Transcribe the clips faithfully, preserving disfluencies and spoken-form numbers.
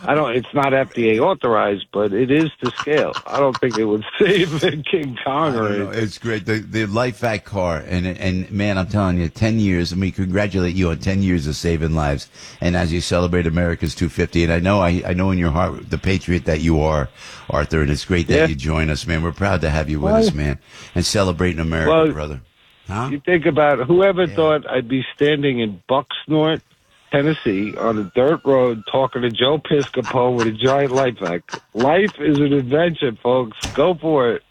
I don't. It's not F D A authorized, but it is to scale. I don't think it would save King Kong or anything. It's great. The the LifeVac car, and and man, I'm telling you, ten years. I mean, congratulate you on ten years of saving lives, and as you celebrate America's two fifty. And I know, I I know in your heart the patriot that you are, Arthur. And it's great that Yeah. you join us, man. We're proud to have you with Well, us, man, and celebrating America, well, brother. Huh? You think about it, whoever Yeah. thought I'd be standing in Bucksnort, Tennessee, on a dirt road talking to Joe Piscopo with a giant life vac. Life is an adventure, folks. Go for it.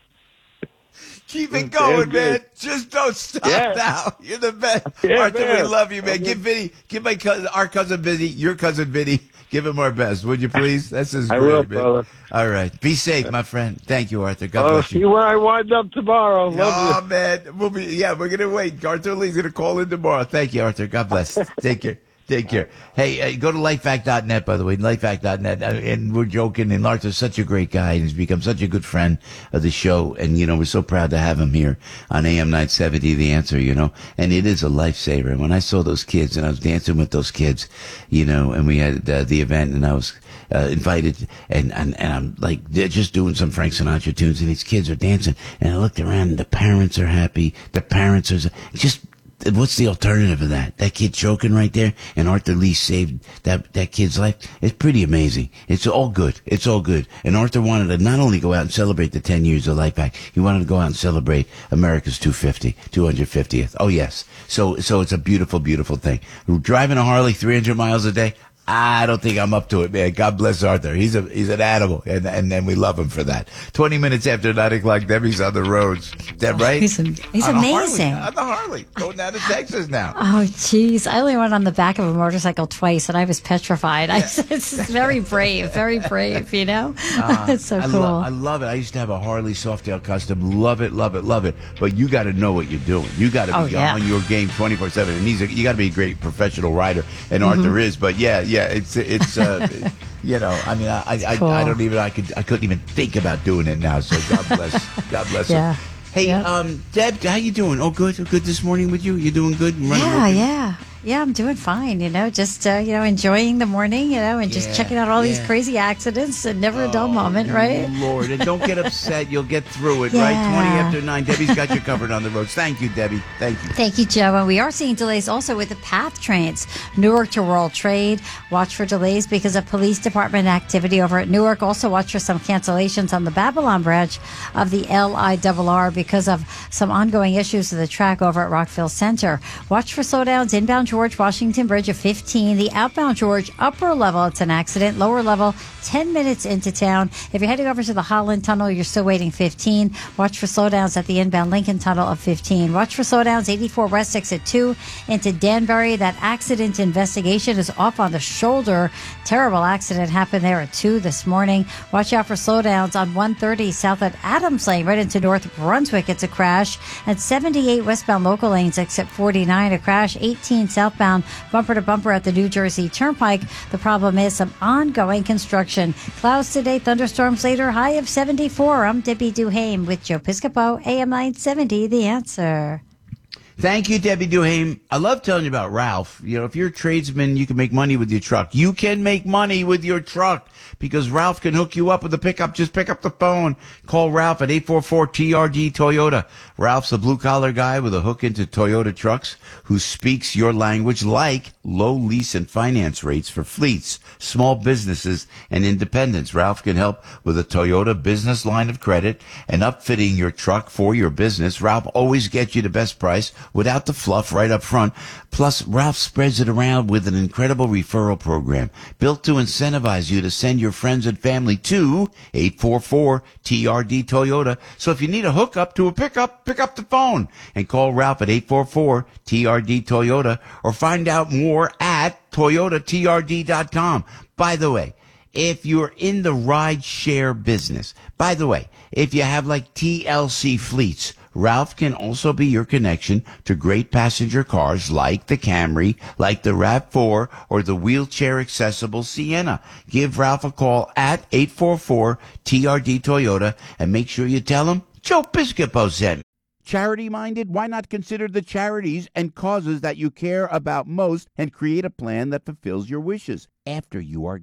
Keep it It's going, damn good. man. Just don't stop Yeah. now. You're the best. Yeah, Arthur, we man. love you, man. I'm Give Vinny, give my cousin, our cousin Vinny, your cousin Vinny, give him our best, would you please? That's just I great, will, man. brother. All right. Be safe, my friend. Thank you, Arthur. God Oh, bless see you. where I wind up tomorrow. Love Oh, man. We'll be, yeah, we're going to wait. Arthur Lee's going to call in tomorrow. Thank you, Arthur. God bless. Take care. Take care. Hey, uh, go to lifevac dot net, by the way, lifevac dot net. Uh, and we're joking, and Arthur's such a great guy, and he's become such a good friend of the show. And, you know, we're so proud to have him here on A M nine seventy, The Answer, you know. And it is a lifesaver. And when I saw those kids, and I was dancing with those kids, you know, and we had uh, the event, and I was uh, invited, and, and, and I'm like, they're just doing some Frank Sinatra tunes, and these kids are dancing. And I looked around, and the parents are happy. The parents are just... What's the alternative of that? That kid choking right there, and Arthur Lee saved that that kid's life. It's pretty amazing. It's all good. It's all good. And Arthur wanted to not only go out and celebrate the ten years of Life Back, he wanted to go out and celebrate America's two fifty, two hundred fiftieth. Oh yes. So so it's a beautiful, beautiful thing. Driving a Harley three hundred miles a day, I don't think I'm up to it, man. God bless Arthur. He's a he's an animal, and and then we love him for that. Twenty minutes after nine o'clock, Debbie's on the roads. Deb, right? He's, he's On a amazing. Harley, on the Harley, going down to Texas now. Oh, jeez. I only went on the back of a motorcycle twice, and I was petrified. I, it's very brave, very brave, you know? It's so I cool. Love, I love it. I used to have a Harley Softail Custom. Love it, love it, love it. But you got to know what you're doing. You got to Oh, be yeah. on your game twenty-four seven. And he's a, you got to be a great professional rider, and Arthur is. But yeah, yeah, it's it's uh, you know, I mean, I I, Cool. I I don't even I could I couldn't even think about doing it now. So God bless, God bless him. Yeah. Hey, Yeah. um, Deb, how you doing? Oh, good, good this morning with you. You doing good? Running Yeah, okay? yeah. Yeah, I'm doing fine, you know, just, uh, you know, enjoying the morning, you know, and just Yeah, checking out all these yeah. crazy accidents and never a dull moment, right? Lord, and don't get upset. You'll get through it, Yeah. right? twenty after nine. Debbie's got you covered on the roads. Thank you, Debbie. Thank you. Thank you, Joe. And we are seeing delays also with the PATH trains. Newark to World Trade. Watch for delays because of police department activity over at Newark. Also watch for some cancellations on the Babylon branch of the L I R R because of some ongoing issues with the track over at Rockville Center. Watch for slowdowns inbound George Washington Bridge of fifteen. The outbound George upper level, it's an accident. Lower level, ten minutes into town. If you're heading over to the Holland Tunnel, you're still waiting fifteen. Watch for slowdowns at the inbound Lincoln Tunnel of fifteen. Watch for slowdowns eighty-four West Exit two into Danbury. That accident investigation is off on the shoulder. Terrible accident happened there at two this morning. Watch out for slowdowns on one thirty south at Adams Lane right into North Brunswick. It's a crash. At seventy-eight westbound local lanes exit forty-nine, a crash. eighteen southbound bumper to bumper at the New Jersey Turnpike. The problem is some ongoing construction. Clouds today, thunderstorms later, high of seventy-four. I'm Debbie Duhame with Joe Piscopo, A M nine seventy, The Answer. Thank you, Debbie Duhame. I love telling you about Ralph. You know, if you're a tradesman, you can make money with your truck. You can make money with your truck because Ralph can hook you up with a pickup. Just pick up the phone. Call Ralph at eight four four T R D Toyota. Ralph's a blue-collar guy with a hook into Toyota trucks who speaks your language, like low lease and finance rates for fleets, small businesses, and independents. Ralph can help with a Toyota business line of credit and upfitting your truck for your business. Ralph always gets you the best price without the fluff right up front. Plus, Ralph spreads it around with an incredible referral program built to incentivize you to send your friends and family to eight four four T R D Toyota. So if you need a hookup to a pickup, pick up the phone and call Ralph at eight four four T R D Toyota or find out more at Toyota T R D dot com. By the way, if you're in the ride share business, by the way, if you have like T L C fleets, Ralph can also be your connection to great passenger cars like the Camry, like the RAV four, or the wheelchair-accessible Sienna. Give Ralph a call at eight four four T R D Toyota and make sure you tell him Joe Piscopo sent me. Charity-minded? Why not consider the charities and causes that you care about most and create a plan that fulfills your wishes after you are gone?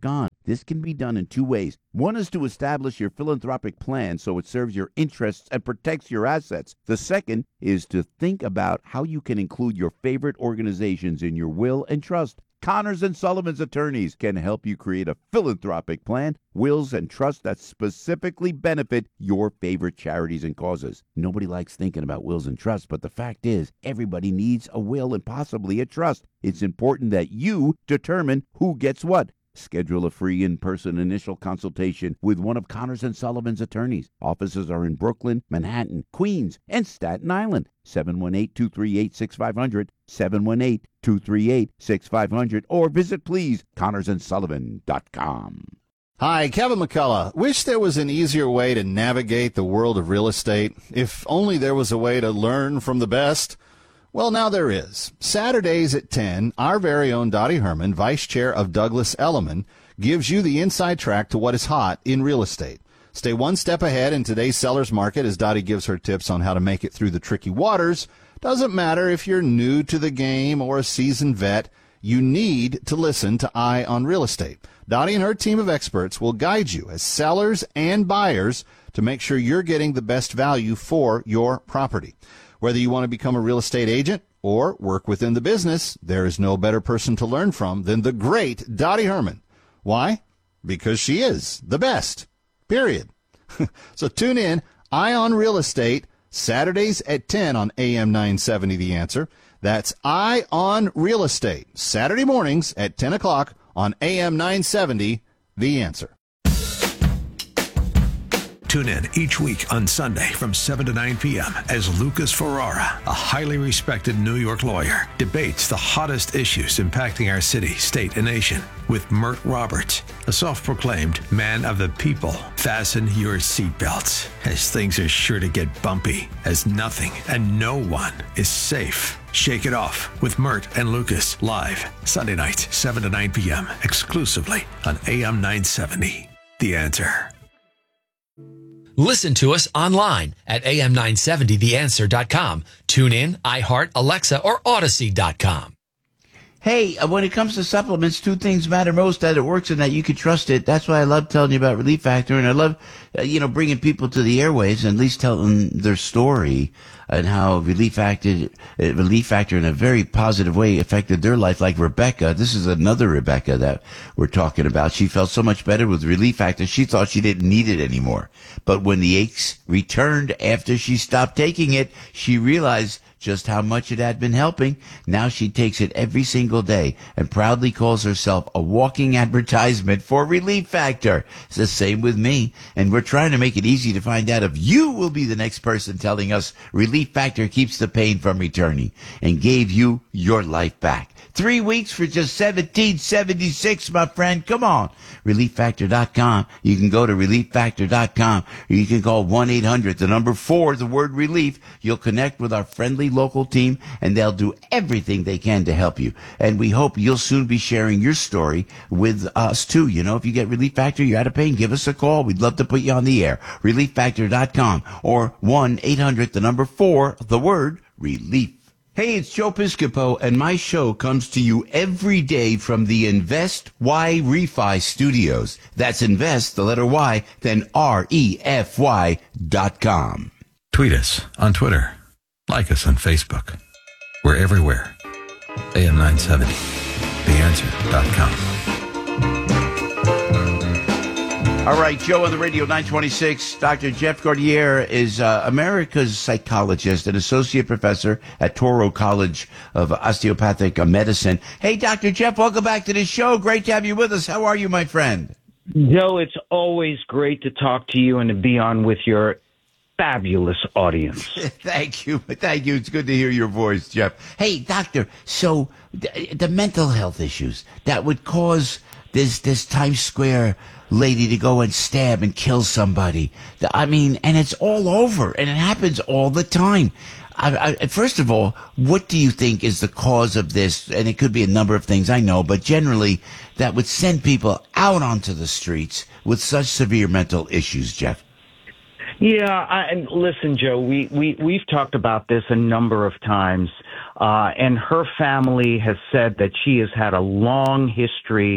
This can be done in two ways. One is to establish your philanthropic plan so it serves your interests and protects your assets. The second is to think about how you can include your favorite organizations in your will and trust. Connors and Sullivan's attorneys can help you create a philanthropic plan, wills, and trusts that specifically benefit your favorite charities and causes. Nobody likes thinking about wills and trusts, but the fact is, everybody needs a will and possibly a trust. It's important that you determine who gets what. Schedule a free in-person initial consultation with one of Connors and Sullivan's attorneys. Offices are in Brooklyn, Manhattan, Queens, and Staten Island. seven one eight, two three eight, six five zero zero, seven one eight, two three eight, six five zero zero, or visit, please, connors and sullivan dot com. Hi, Kevin McCullough. Wish there was an easier way to navigate the world of real estate. If only there was a way to learn from the best. Well, now there is. Saturdays at ten, our very own Dottie Herman, Vice Chair of Douglas Elliman, gives you the inside track to what is hot in real estate. Stay one step ahead in today's seller's market as Dottie gives her tips on how to make it through the tricky waters. Doesn't matter if you're new to the game or a seasoned vet, you need to listen to Eye on Real Estate. Dottie and her team of experts will guide you as sellers and buyers to make sure you're getting the best value for your property. Whether you want to become a real estate agent or work within the business, there is no better person to learn from than the great Dottie Herman. Why? Because she is the best. Period. So tune in, Eye on Real Estate, Saturdays at ten on A M nine seventy, The Answer. That's Eye on Real Estate, Saturday mornings at ten o'clock on A M nine seventy, The Answer. Tune in each week on Sunday from seven to nine p.m. as Lucas Ferrara, a highly respected New York lawyer, debates the hottest issues impacting our city, state, and nation with Mert Roberts, a self-proclaimed man of the people. Fasten your seatbelts, as things are sure to get bumpy, as nothing and no one is safe. Shake It Off with Mert and Lucas, live Sunday nights, seven to nine p.m., exclusively on A M nine seventy. The Answer. Listen to us online at A M nine seventy the answer dot com. Tune in, iHeart, Alexa, or Odyssey dot com. Hey, uh, when it comes to supplements, two things matter most: that it works and that you can trust it. That's why I love telling you about Relief Factor, and I love, uh, you know, bringing people to the airwaves and at least telling their story and how Relief Factor, uh, Relief Factor in a very positive way affected their life. Like Rebecca, this is another Rebecca that we're talking about. She felt so much better with Relief Factor, she thought she didn't need it anymore. But when the aches returned after she stopped taking it, she realized just how much it had been helping. Now she takes it every single day and proudly calls herself a walking advertisement for Relief Factor. It's the same with me, and we're trying to make it easy to find out if you will be the next person telling us Relief Factor keeps the pain from returning and gave you your life back. Three weeks for just seventeen seventy-six, my friend. Come on. relief factor dot com. You can go to relief factor dot com, or you can call one eight hundred, the number four, the word relief. You'll connect with our friendly local team, and they'll do everything they can to help you. And we hope you'll soon be sharing your story with us, too. You know, if you get Relief Factor, you're out of pain, give us a call. We'd love to put you on the air. relief factor dot com or one eight hundred, the number four, the word relief. Hey, it's Joe Piscopo, and my show comes to you every day from the Invest Y Refi Studios. That's Invest, the letter Y, then R E F Y dot com. Tweet us on Twitter. Like us on Facebook. We're everywhere. A M nine seventy, the answer dot com. All right, Joe on the radio, nine twenty-six. Doctor Jeff Gaudier is uh, America's psychologist and associate professor at Touro College of Osteopathic Medicine. Hey, Doctor Jeff, welcome back to the show. Great to have you with us. How are you, my friend? Joe, it's always great to talk to you and to be on with your fabulous audience. Thank you. Thank you. It's good to hear your voice, Jeff. Hey, doctor, so the, the mental health issues that would cause this this Times Square lady to go and stab and kill somebody. I mean, and it's all over, and it happens all the time. I, I, first of all, what do you think is the cause of this? And it could be a number of things, I know, but generally that would send people out onto the streets with such severe mental issues, Jeff. Yeah, I, and listen, Joe, we, we, we've talked about this a number of times, uh, and her family has said that she has had a long history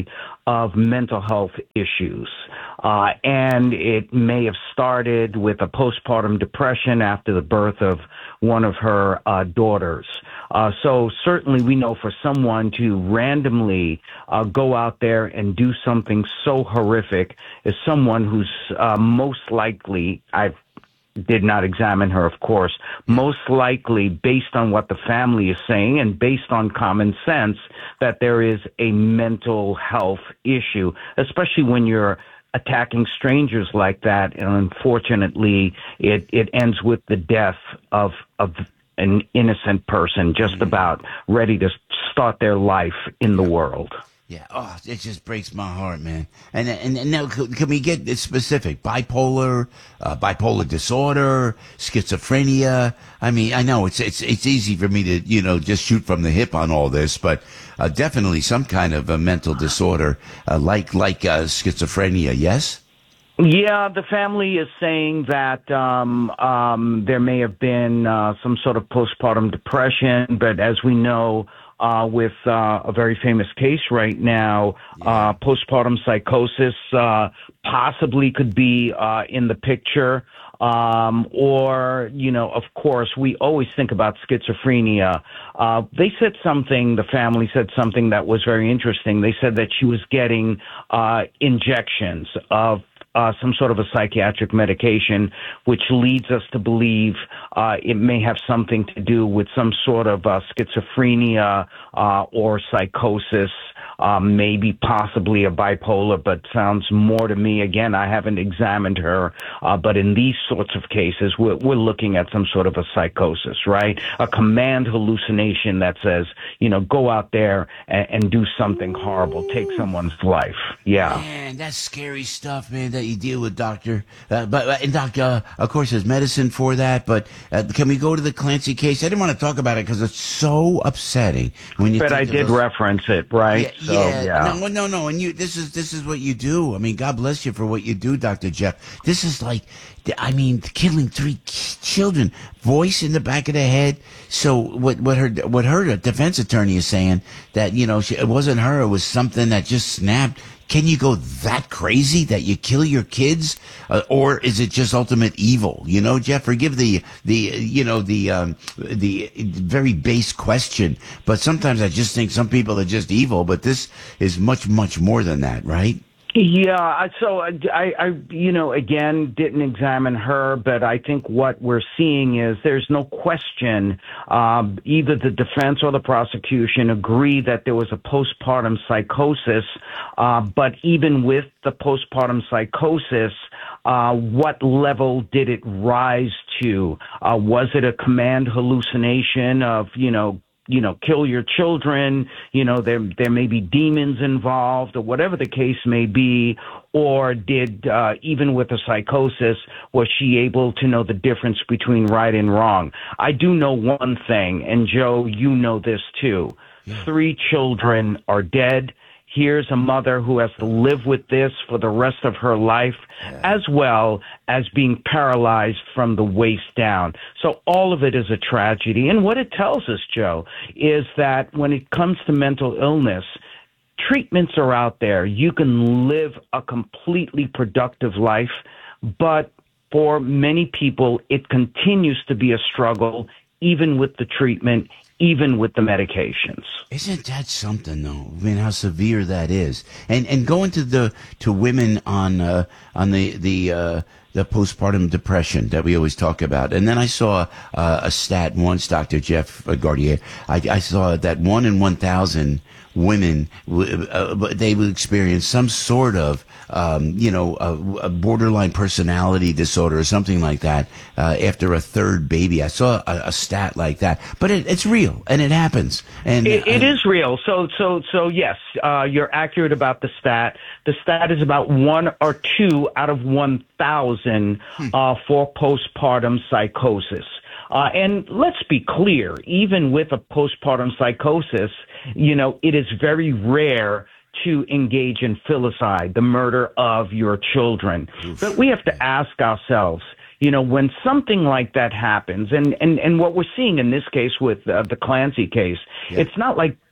of mental health issues. Uh, and it may have started with a postpartum depression after the birth of one of her uh, daughters. Uh, so certainly we know for someone to randomly uh, go out there and do something so horrific is someone who's uh, most likely, I've did not examine her, of course, most likely based on what the family is saying and based on common sense that there is a mental health issue, especially when you're attacking strangers like that. And unfortunately, it, it ends with the death of, of an innocent person just about ready to start their life in the world. Yeah, oh, it just breaks my heart, man. And and, and now, can we get specific? Bipolar, uh, bipolar disorder, schizophrenia. I mean, I know it's it's it's easy for me to you know just shoot from the hip on all this, but uh, definitely some kind of a mental disorder, uh, like like uh, schizophrenia. Yes. Yeah, the family is saying that um, um, there may have been uh, some sort of postpartum depression, but as we know. Uh, with uh, a very famous case right now, uh, postpartum psychosis uh, possibly could be uh, in the picture. Um, or, you know, of course, we always think about schizophrenia. Uh, they said something, the family said something that was very interesting. They said that she was getting uh, injections of Uh, some sort of a psychiatric medication, which leads us to believe uh, it may have something to do with some sort of uh, schizophrenia uh, or psychosis, uh, maybe possibly a bipolar, but sounds more to me. Again, I haven't examined her, uh, but in these sorts of cases, we're, we're looking at some sort of a psychosis, right? A command hallucination that says, you know, go out there and, and do something horrible, take someone's life. Yeah. Man, that's scary stuff, man, that you deal with, doctor. Uh, but, uh, and doc, uh, of course, there's medicine for that, but uh, can we go to the Clancy case? I didn't want to talk about it because it's so upsetting when you But think I did those... reference it, right? Yeah, so, yeah. yeah. No, no, no. And you, this is this is what you do. I mean, God bless you for what you do, Doctor Jeff. This is like, I mean, killing three children. Voice in the back of the head. So what? What her? What her defense attorney is saying that you know she, it wasn't her. It was something that just snapped. Can you go that crazy that you kill your kids, uh, or is it just ultimate evil? You know, Jeff, forgive the the you know the um, the very base question, but sometimes I just think some people are just evil. But this is much much more than that, right? Yeah, so I, I, you know, again, didn't examine her, but I think what we're seeing is there's no question. Um, either the defense or the prosecution agree that there was a postpartum psychosis, uh, but even with the postpartum psychosis, uh, what level did it rise to? Uh, was it a command hallucination of, you know, you know, kill your children, you know, there there may be demons involved or whatever the case may be, or did, uh, even with a psychosis, was she able to know the difference between right and wrong? I do know one thing, and Joe, you know this too. Yeah. Three children are dead. Here's a mother who has to live with this for the rest of her life, yeah. as well as being paralyzed from the waist down. So all of it is a tragedy. And what it tells us, Joe, is that when it comes to mental illness, treatments are out there. You can live a completely productive life, but for many people, it continues to be a struggle, even with the treatment, even with the medications. Isn't that something, though? I mean, how severe that is. And and going to the to women on uh, on the the uh, the postpartum depression that we always talk about. And then I saw uh, a stat once, Doctor Jeff Gardier. I, I saw that one in one thousand women, uh, they would experience some sort of, um, you know, a, a borderline personality disorder or something like that uh, after a third baby. I saw a, a stat like that, but it, it's real and it happens. And it, it uh, is real. So, so, so yes, uh, you're accurate about the stat. The stat is about one or two out of one thousand hmm. uh, for postpartum psychosis. Uh, and let's be clear, even with a postpartum psychosis, you know, it is very rare to engage in filicide, the murder of your children. Oof. But we have to ask ourselves, you know, when something like that happens, and, and, and what we're seeing in this case with uh, the Clancy case, yeah. it's not like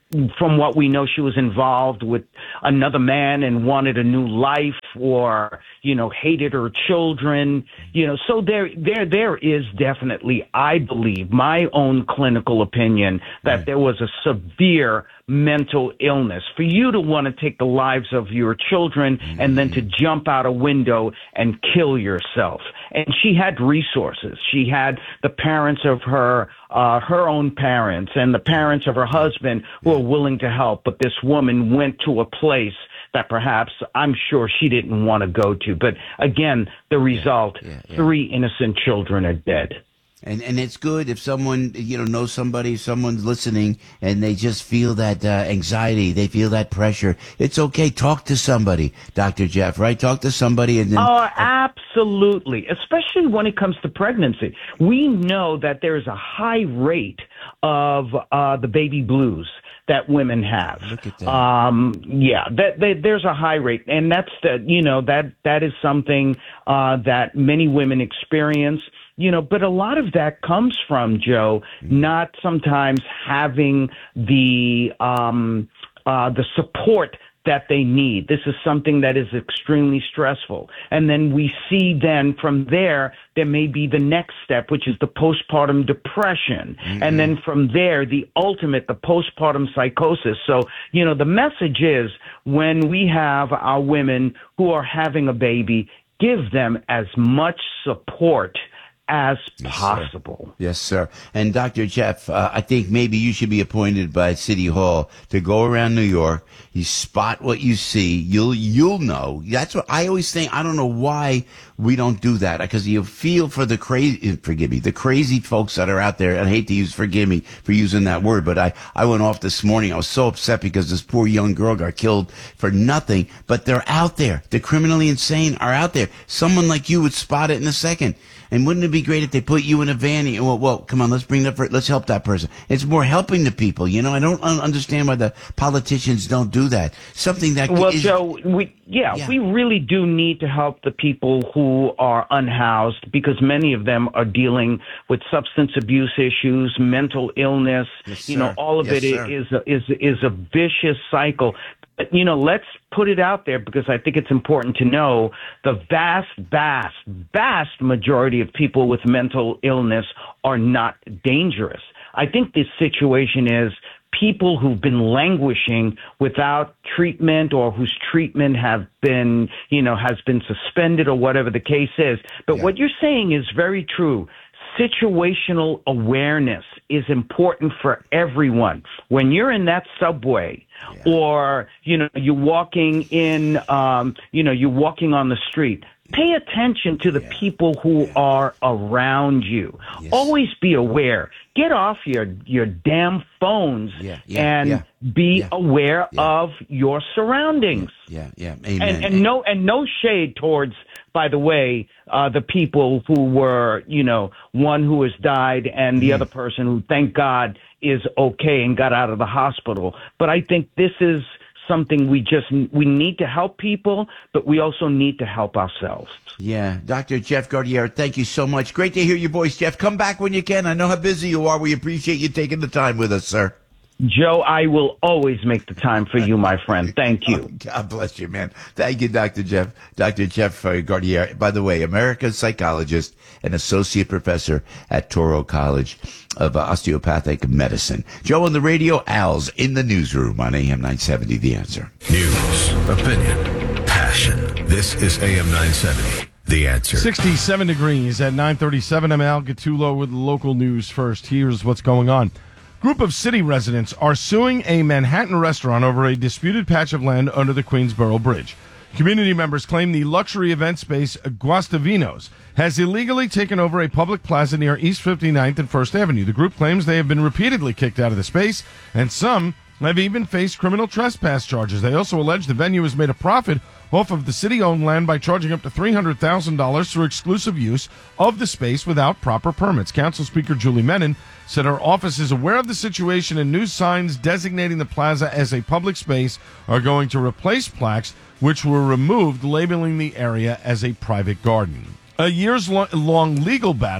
from what we know, she was involved with another man and wanted a new life, or, you know, hated her children, you know, so there, there, there is definitely, I believe, my own clinical opinion that right. there was a severe mental illness. For you to want to take the lives of your children mm-hmm. and then to jump out a window and kill yourself. And she had resources. She had the parents of her, uh, her own parents and the parents of her husband who were willing to help. But this woman went to a place that perhaps I'm sure she didn't want to go to. But again, the result, yeah, yeah, yeah. three innocent children are dead. And and it's good if someone, you know, knows somebody, someone's listening, and they just feel that uh, anxiety, they feel that pressure. It's okay. Talk to somebody, Doctor Jeff, right? Talk to somebody. And then, oh, absolutely. Especially when it comes to pregnancy. We know that there is a high rate of uh, the baby blues that women have. Look at that. Um, yeah, that, that there's a high rate, and that's the, you know, that that is something uh, that many women experience. You know, but a lot of that comes from, Joe, not sometimes having the um, uh, the support that they need. This is something that is extremely stressful. And then we see then from there, there may be the next step, which is the postpartum depression. Mm-hmm. And then from there, the ultimate, the postpartum psychosis. So, you know, the message is when we have our women who are having a baby, give them as much support as yes, possible. Sir. Yes, sir. And Doctor Jeff, uh, I think maybe you should be appointed by City Hall to go around New York. You spot what you see. You'll you'll know. That's what I always think. I don't know why we don't do that, because you feel for the crazy. Forgive me, the crazy folks that are out there. I hate to use forgive me for using that word, but I I went off this morning. I was so upset because this poor young girl got killed for nothing. But they're out there. The criminally insane are out there. Someone like you would spot it in a second. And wouldn't it be great if they put you in a van and, well, well, come on, let's bring that, let's help that person. It's more helping the people, you know? I don't un- understand why the politicians don't do that. Something that Well, is, Joe, we, yeah, yeah, we really do need to help the people who are unhoused, because many of them are dealing with substance abuse issues, mental illness. Yes, you know, sir. all of Yes, it sir. is a, is is a vicious cycle. You know, let's put it out there, because I think it's important to know the vast, vast, vast majority of people with mental illness are not dangerous. I think this situation is people who've been languishing without treatment, or whose treatment have been, you know, has been suspended, or whatever the case is. But yeah. what you're saying is very true. Situational awareness is important for everyone. When you're in that subway, yeah. or, you know, you're walking in, um, you know, you're walking on the street, pay attention to the yeah. people who yeah. are around you. Yes. Always be aware. Get off your, your damn phones yeah. Yeah. and yeah. be yeah. aware yeah. of your surroundings. Yeah, yeah, yeah. Amen. And, and no, and no shade towards, by the way, uh, the people who were, you know, one who has died and the mm. other person who, thank God, is okay and got out of the hospital. But I think this is something we just, we need to help people, but we also need to help ourselves. Yeah. Doctor Jeff Gardere, thank you so much. Great to hear your voice, Jeff. Come back when you can. I know how busy you are. We appreciate you taking the time with us, sir. Joe, I will always make the time for you, my friend. Thank you. Oh, God bless you, man. Thank you, Doctor Jeff. Doctor Jeff uh, Gardere, by the way, American psychologist and associate professor at Touro College of uh, Osteopathic Medicine. Joe on the radio, Al's in the newsroom on A M nine seventy, The Answer. News, opinion, passion. This is A M nine seventy, The Answer. sixty-seven degrees at nine thirty-seven. I'm Al Gattulo with local news first. Here's what's going on. Group of city residents are suing a Manhattan restaurant over a disputed patch of land under the Queensboro Bridge. Community members claim the luxury event space Guastavinos has illegally taken over a public plaza near East fifty-ninth and First Avenue. The group claims they have been repeatedly kicked out of the space, and some have even faced criminal trespass charges. They also allege the venue has made a profit off of the city-owned land by charging up to three hundred thousand dollars for exclusive use of the space without proper permits. Council Speaker Julie Menin said her office is aware of the situation, and new signs designating the plaza as a public space are going to replace plaques which were removed labeling the area as a private garden. A years-long legal battle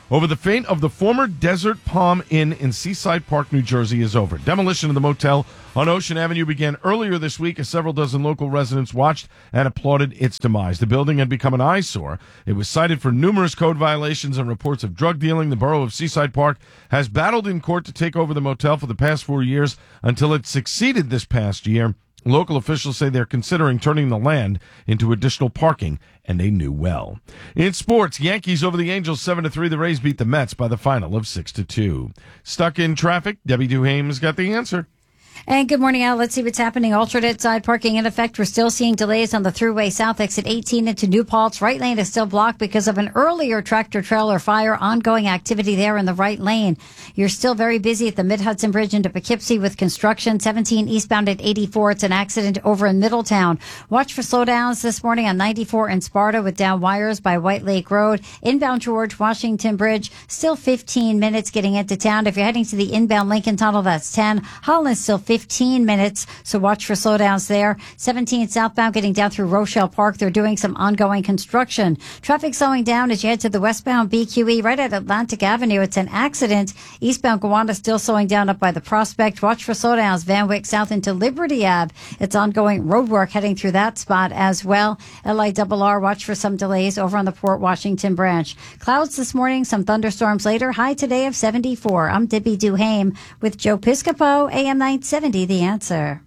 over the fate of the former Desert Palm Inn in Seaside Park, New Jersey is over. Demolition of the motel on Ocean Avenue began earlier this week as several dozen local residents watched and applauded its demise. The building had become an eyesore. It was cited for numerous code violations and reports of drug dealing. The borough of Seaside Park has battled in court to take over the motel for the past four years until it succeeded this past year. Local officials say they're considering turning the land into additional parking, and they knew well. In sports, Yankees over the Angels seven to three. The Rays beat the Mets by the final of six to two. Stuck in traffic? Debbie Duhame's got the answer. And good morning, Al. Let's see what's happening. Alternate side parking in effect. We're still seeing delays on the Thruway South exit eighteen into New Paltz. Right lane is still blocked because of an earlier tractor trailer fire. Ongoing activity there in the right lane. You're still very busy at the Mid-Hudson Bridge into Poughkeepsie with construction. seventeen eastbound at eighty-four. It's an accident over in Middletown. Watch for slowdowns this morning on ninety-four in Sparta with down wires by White Lake Road. Inbound George Washington Bridge, still fifteen minutes getting into town. If you're heading to the inbound Lincoln Tunnel, that's ten. Holland's still fifteen minutes, so watch for slowdowns there. seventeen southbound getting down through Rochelle Park. They're doing some ongoing construction. Traffic slowing down as you head to the westbound B Q E right at Atlantic Avenue. It's an accident. Eastbound Gowanda still slowing down up by the Prospect. Watch for slowdowns. Van Wyck south into Liberty Ave. It's ongoing road work heading through that spot as well. L I R R, watch for some delays over on the Port Washington branch. Clouds this morning, some thunderstorms later. High today of seventy-four. I'm Debbie Duhame with Joe Piscopo, A M nine seventy, The Answer.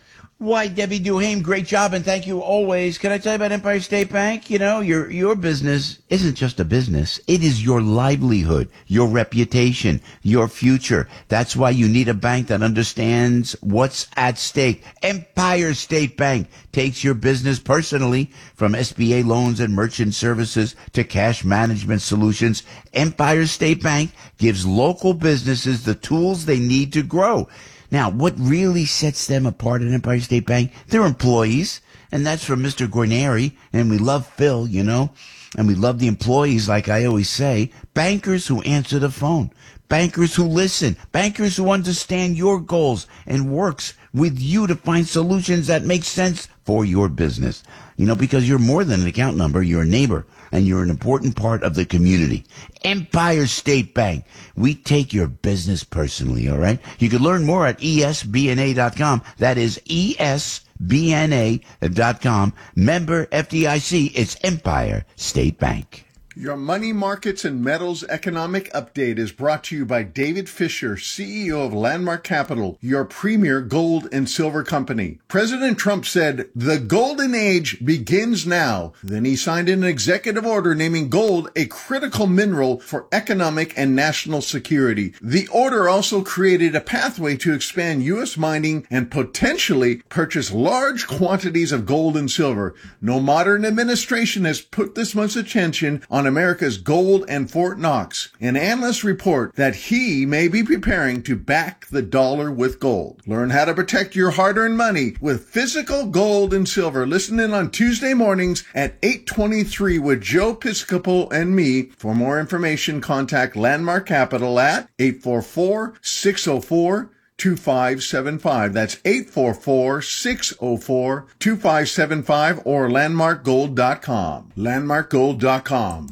Why, Debbie Duhame, great job, and thank you always. Can I tell you about Empire State Bank? You know, your your business isn't just a business. It is your livelihood, your reputation, your future. That's why you need a bank that understands what's at stake. Empire State Bank takes your business personally, from S B A loans and merchant services to cash management solutions. Empire State Bank gives local businesses the tools they need to grow. Now, what really sets them apart at Empire State Bank? Their employees, and that's from Mister Guarneri, and we love Phil, you know, and we love the employees, like I always say. Bankers who answer the phone, bankers who listen, bankers who understand your goals and works with you to find solutions that make sense for your business. You know, because you're more than an account number, you're a neighbor, and you're an important part of the community. Empire State Bank. We take your business personally, all right? You can learn more at E S B N A dot com. That is E S B N A dot com. Member F D I C. It's Empire State Bank. Your Money Markets and Metals Economic Update is brought to you by David Fisher, C E O of Landmark Capital, your premier gold and silver company. President Trump said, "The golden age begins now." Then he signed an executive order naming gold a critical mineral for economic and national security. The order also created a pathway to expand U S mining and potentially purchase large quantities of gold and silver. No modern administration has put this much attention on America's gold and Fort Knox. And analysts report that he may be preparing to back the dollar with gold. Learn how to protect your hard-earned money with physical gold and silver. Listen in on Tuesday mornings at eight twenty-three with Joe Piscopo and me. For more information, contact Landmark Capital at eight four four, six oh four, two five seven five. That's eight four four, six oh four, two five seven five or landmark gold dot com. landmark gold dot com.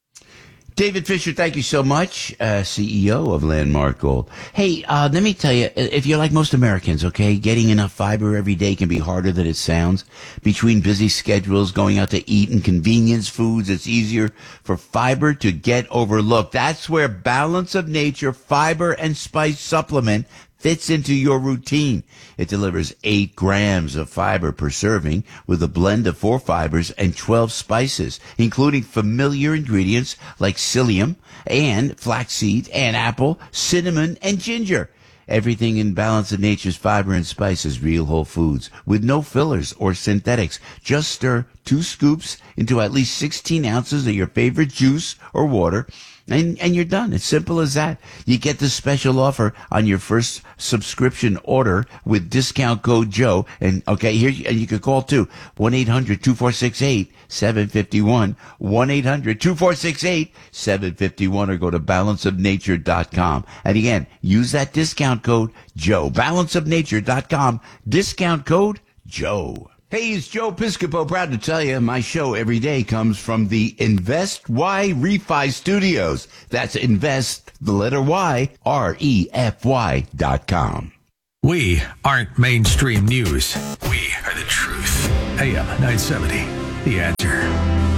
David Fisher, thank you so much, uh, C E O of Landmark Gold. Hey, uh, let me tell you, if you're like most Americans, okay, getting enough fiber every day can be harder than it sounds. Between busy schedules, going out to eat, and convenience foods, it's easier for fiber to get overlooked. That's where Balance of Nature Fiber and Spice Supplement fits into your routine. It delivers eight grams of fiber per serving with a blend of four fibers and twelve spices, including familiar ingredients like psyllium and flaxseed and apple, cinnamon and ginger. Everything in Balance of Nature's fiber and spice is real whole foods with no fillers or synthetics. Just stir two scoops into at least sixteen ounces of your favorite juice or water, and, and you're done. It's simple as that. You get this special offer on your first subscription order with discount code Joe. And okay, here you, and you can call too. one eight hundred, two four six eight, seven five one. one eight hundred, two four six eight, seven five one or go to balance of nature dot com. And again, use that discount code Joe. balance of nature dot com. Discount code Joe. Hey, it's Joe Piscopo. Proud to tell you my show every day comes from the Invest Y Refi Studios. That's Invest, the letter Y, R E F Y dot com. We aren't mainstream news. We are the truth. A M nine seventy, The Answer.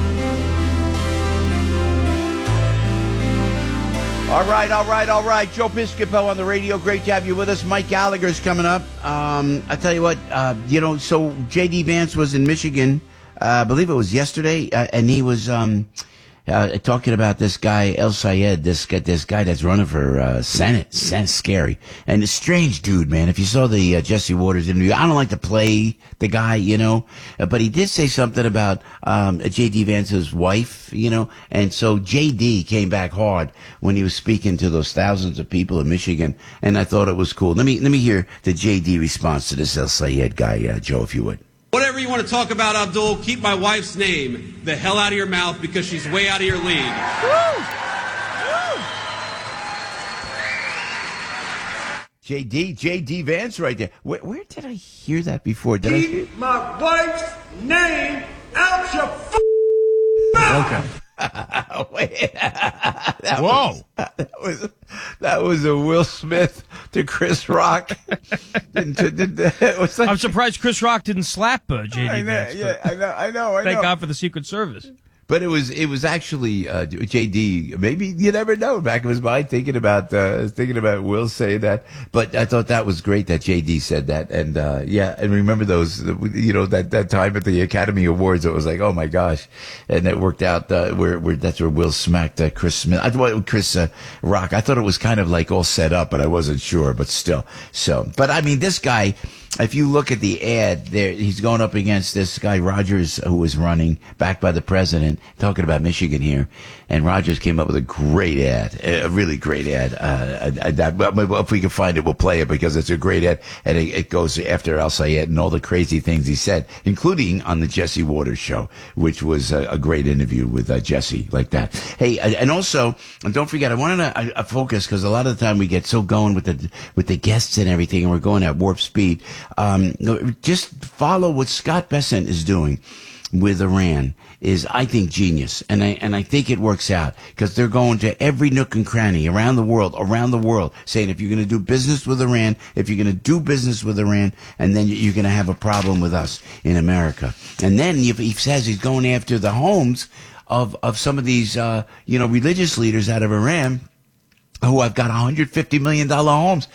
All right, all right, all right. Joe Piscopo on the radio. Great to have you with us. Mike Gallagher's coming up. Um, I tell you what, uh, you know, so J D. Vance was in Michigan, uh, I believe it was yesterday, uh, and he was um, uh, talking about this guy, El Sayed, this, this guy that's running for uh, Senate. Senate, scary. And a strange dude, man. If you saw the uh, Jesse Waters interview, I don't like to play the guy, you know, uh, but he did say something about um, J D. Vance's wife, you know, and so J D came back hard when he was speaking to those thousands of people in Michigan, and I thought it was cool. Let me let me hear the J D response to this El Sayed guy, uh, Joe, if you would. Whatever you want to talk about, Abdul, keep my wife's name the hell out of your mouth because she's way out of your league. Woo! J D, J D. Vance right there. Where, where did I hear that before? Did keep I hear? my wife's name out your f- mouth. Okay. Wait, that Whoa. Was, that was that was a Will Smith to Chris Rock. didn't, didn't, it was like, I'm surprised Chris Rock didn't slap uh, J D. I know, Vance, yeah, I know, I know, I thank know. God for the Secret Service. But it was it was actually uh, J D. Maybe you never know. Back of his mind, thinking about uh, thinking about Will saying that. But I thought that was great that J D said that. And uh, yeah, and remember those, you know, that, that time at the Academy Awards, it was like, oh my gosh, and it worked out. Uh, where where that's where Will smacked uh, Chris Smith. I thought Chris uh, Rock. I thought it was kind of like all set up, but I wasn't sure. But still, so. But I mean, this guy. If you look at the ad there, he's going up against this guy, Rogers, who was running, backed by the president, talking about Michigan here. And Rogers came up with a great ad, a really great ad. Uh, that, if we can find it, we'll play it because it's a great ad. And it, it goes after El Sayed and all the crazy things he said, including on the Jesse Waters show, which was a, a great interview with uh, Jesse like that. Hey, and also, and don't forget, I wanted to uh, focus because a lot of the time we get so going with the, with the guests and everything, and we're going at warp speed. Um, just follow what Scott Bessent is doing with Iran is, I think, genius. And I, and I think it works out because they're going to every nook and cranny around the world, around the world, saying if you're going to do business with Iran, if you're going to do business with Iran, and then you're going to have a problem with us in America. And then he says he's going after the homes of, of some of these, uh, you know, religious leaders out of Iran who have got one hundred fifty million dollars homes.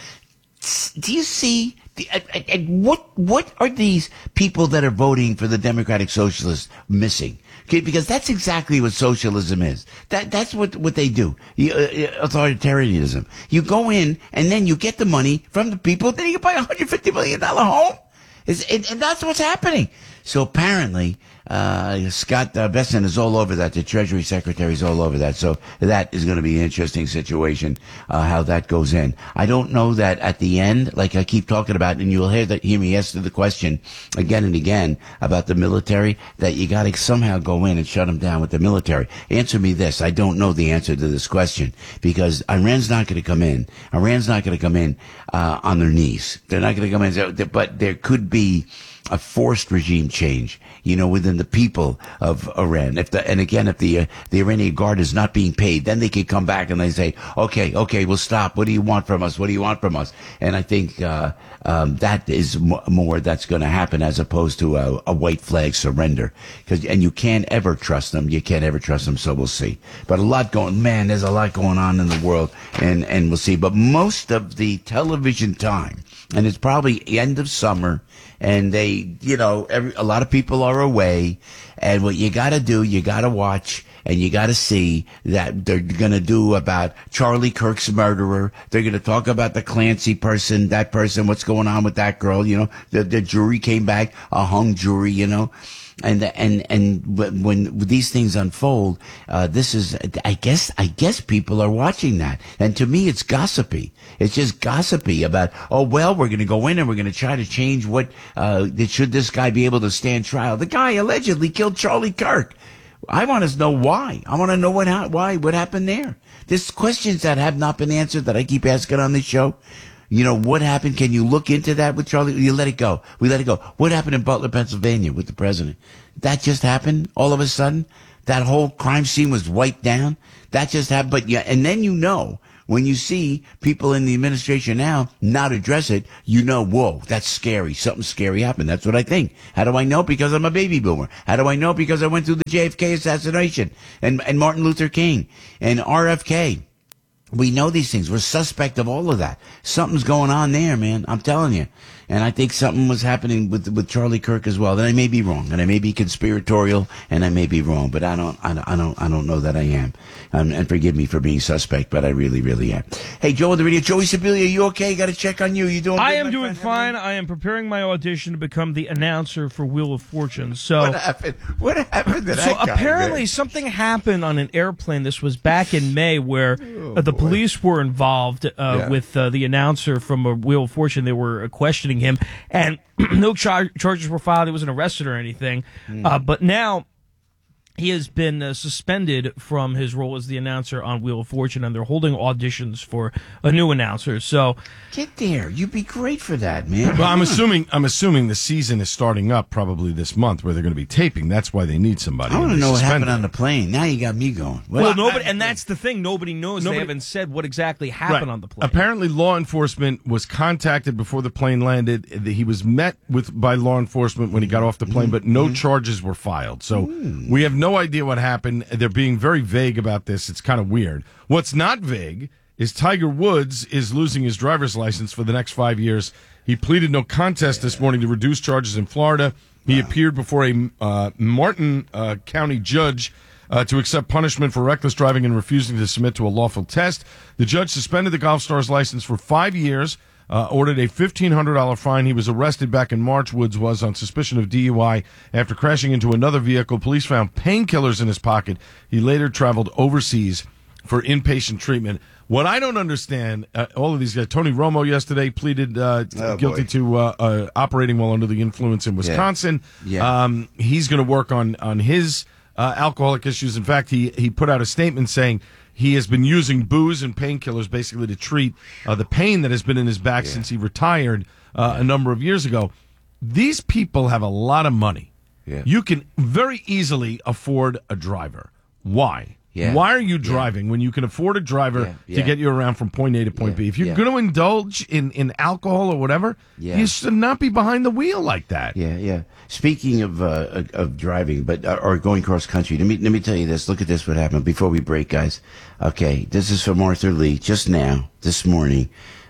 Do you see? And, and what what are these people that are voting for the Democratic Socialists missing? Okay, because that's exactly what socialism is. That that's what what they do. You, uh, authoritarianism. You go in and then you get the money from the people. Then you buy a one hundred fifty million dollars home. It's, and, and that's what's happening. So apparently, uh, Scott uh, Bessent is all over that. The Treasury Secretary is all over that. So that is going to be an interesting situation, uh, how that goes in. I don't know that at the end, like I keep talking about, and you'll hear that, hear me answer the question again and again about the military, that you got to somehow go in and shut them down with the military. Answer me this. I don't know the answer to this question because Iran's not going to come in. Iran's not going to come in, uh, on their knees. They're not going to come in, but there could be a forced regime change, you know, within the people of Iran. If the, and again, if the, uh, the Iranian guard is not being paid, then they could come back and they say, okay, okay, we'll stop. What do you want from us? What do you want from us? And I think, uh, um, that is m- more that's going to happen as opposed to a, a white flag surrender. Cause, and you can't ever trust them. You can't ever trust them. So we'll see. But a lot going, man, there's a lot going on in the world and, and we'll see. But most of the television time, and it's probably end of summer, and they, you know, every, a lot of people are away. And what you got to do, you got to watch and you got to see that they're going to do about Charlie Kirk's murderer. They're going to talk about the Clancy person, that person, what's going on with that girl. You know, the, the jury came back, a hung jury, you know. And, and, and when these things unfold, uh, this is, I guess, I guess people are watching that. And to me, it's gossipy. It's just gossipy about, oh, well, we're going to go in and we're going to try to change what, uh, should this guy be able to stand trial? The guy allegedly killed Charlie Kirk. I want to know why. I want to know what, why, what happened there. There's questions that have not been answered that I keep asking on this show. You know, what happened? Can you look into that with Charlie? You let it go. We let it go. What happened in Butler, Pennsylvania with the president? That just happened all of a sudden? That whole crime scene was wiped down? That just happened. But yeah, and then you know, when you see people in the administration now not address it, you know, whoa, that's scary. Something scary happened. That's what I think. How do I know? Because I'm a baby boomer. How do I know? Because I went through the J F K assassination and, and Martin Luther King and R F K. We know these things. We're suspect of all of that. Something's going on there, man. I'm telling you. And I think something was happening with with Charlie Kirk as well. And I may be wrong, and I may be conspiratorial, and I may be wrong, but I don't, I don't, I don't, I don't know that I am. Um, and forgive me for being suspect, but I really, really am. Hey, Joe on the radio, Joey Sibilia, you okay? Got to check on you. You doing? I good, am my doing friend? fine. I am preparing my audition to become the announcer for Wheel of Fortune. So What happened? What happened to So that guy, apparently man? something happened on an airplane. This was back in May, where Oh, uh, the police were involved uh, Yeah. with uh, the announcer from a Wheel of Fortune. They were uh, questioning him, and no char- charges were filed. He wasn't arrested or anything. Hmm. Uh, but now he has been uh, suspended from his role as the announcer on Wheel of Fortune, and they're holding auditions for a new announcer. So Get there. You'd be great for that, man. Well, I'm assuming I'm assuming the season is starting up probably this month where they're going to be taping. That's why they need somebody. I want to and they know what suspended happened on him. the plane. Now you got me going. What- well, nobody, and that's the thing. Nobody knows. Nobody- They haven't said what exactly happened Right. on the plane. Apparently, law enforcement was contacted before the plane landed. He was met with by law enforcement when he got off the plane, but no charges were filed. So we have no idea what happened. They're being very vague about this. It's kind of weird. What's not vague is Tiger Woods is losing his driver's license for the next five years. He pleaded no contest this morning to reduce charges in Florida. He appeared before a uh, Martin uh, County judge uh, to accept punishment for reckless driving and refusing to submit to a lawful test. The judge suspended the golf star's license for five years, uh, ordered a fifteen hundred dollars fine. He was arrested back in March, Woods was, on suspicion of D U I after crashing into another vehicle. Police found painkillers in his pocket. He later traveled overseas for inpatient treatment. What I don't understand, uh, all of these guys, Tony Romo yesterday pleaded uh, Oh, guilty boy. to uh, uh, operating while under the influence in Wisconsin. Yeah. Um, he's going to work on on his uh, alcoholic issues. In fact, he he put out a statement saying he has been using booze and painkillers basically to treat uh, the pain that has been in his back since he retired uh, a number of years ago. These people have a lot of money. Yeah. You can very easily afford a driver. Why? Yeah. Why are you driving when you can afford a driver Yeah, to yeah. get you around from point A to point Yeah, B? If you're yeah. going to indulge in, in alcohol or whatever, Yeah. you should not be behind the wheel like that. Yeah, yeah. Speaking of uh, of driving, but uh, or going cross country, let me let me tell you this. Look at this. What happened before we break, guys? Okay, this is from Arthur Lee just now, this morning.